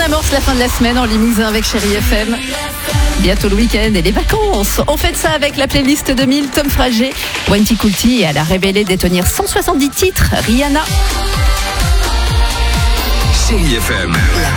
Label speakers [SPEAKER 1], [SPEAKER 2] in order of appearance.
[SPEAKER 1] amorce la fin de la semaine en Limousin avec Chérie FM. Bientôt le week-end et les vacances. On fait ça avec la playlist 2000, Tom Frager. Wendy Coulty, elle a révélé détenir 170 titres. Rihanna.
[SPEAKER 2] Chérie FM.